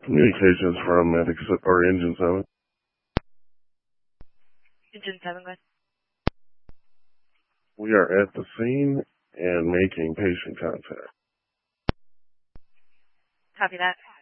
Communications from Medic or Engine 7. Engine 7, go ahead. We are at the scene and making patient contact. Copy that.